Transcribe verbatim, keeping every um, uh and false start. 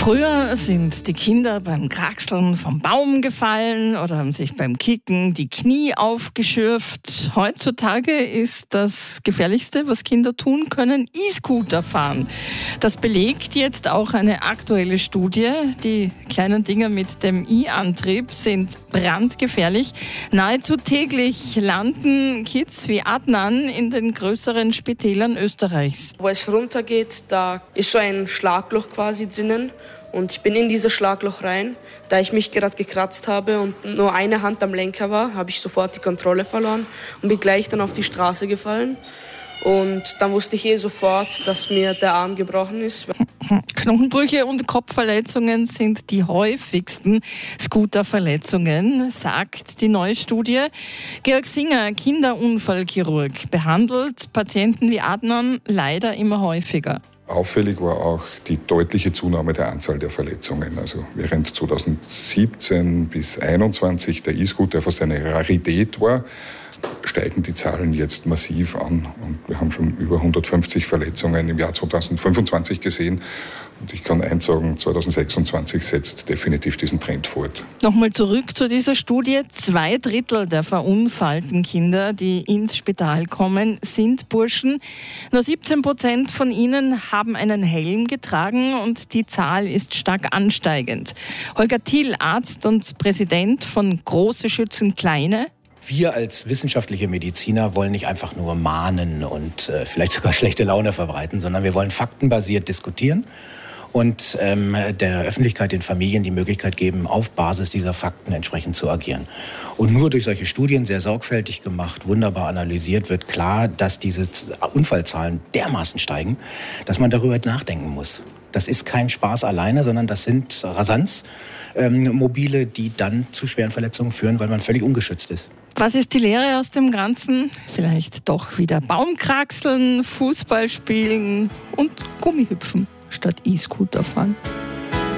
Früher sind die Kinder beim Kraxeln vom Baum gefallen oder haben sich beim Kicken die Knie aufgeschürft. Heutzutage ist das Gefährlichste, was Kinder tun können, E-Scooter fahren. Das belegt jetzt auch eine aktuelle Studie. Die kleinen Dinger mit dem E-Antrieb sind brandgefährlich. Nahezu täglich landen Kids wie Adnan in den größeren Spitälern Österreichs. Wo es runtergeht, da ist so ein Schlagloch quasi drinnen. Und ich bin in dieses Schlagloch rein. Da ich mich gerade gekratzt habe und nur eine Hand am Lenker war, habe ich sofort die Kontrolle verloren und bin gleich dann auf die Straße gefallen. Und dann wusste ich eh sofort, dass mir der Arm gebrochen ist. Knochenbrüche und Kopfverletzungen sind die häufigsten Scooterverletzungen, sagt die neue Studie. Georg Singer, Kinderunfallchirurg, behandelt Patienten wie Adnan leider immer häufiger. Auffällig war auch die deutliche Zunahme der Anzahl der Verletzungen. Also während zweitausendsiebzehn bis zweitausendeinundzwanzig der E-Scooter fast eine Rarität war, steigen die Zahlen jetzt massiv an. Und wir haben schon über hundertfünfzig Verletzungen im Jahr zweitausendfünfundzwanzig gesehen. Und ich kann eins sagen, zweitausendsechsundzwanzig setzt definitiv diesen Trend fort. Nochmal zurück zu dieser Studie. Zwei Drittel der verunfallten Kinder, die ins Spital kommen, sind Burschen. Nur siebzehn Prozent von ihnen haben einen Helm getragen und die Zahl ist stark ansteigend. Holger Thiel, Arzt und Präsident von Große schützen Kleine. Wir als wissenschaftliche Mediziner wollen nicht einfach nur mahnen und äh, vielleicht sogar schlechte Laune verbreiten, sondern wir wollen faktenbasiert diskutieren und ähm, der Öffentlichkeit, den Familien die Möglichkeit geben, auf Basis dieser Fakten entsprechend zu agieren. Und nur durch solche Studien, sehr sorgfältig gemacht, wunderbar analysiert, wird klar, dass diese Unfallzahlen dermaßen steigen, dass man darüber nachdenken muss. Das ist kein Spaß alleine, sondern das sind Rasanzmobile, ähm, die dann zu schweren Verletzungen führen, weil man völlig ungeschützt ist. Was ist die Lehre aus dem Ganzen? Vielleicht doch wieder Baumkraxeln, Fußball spielen und Gummihüpfen statt E-Scooter fahren.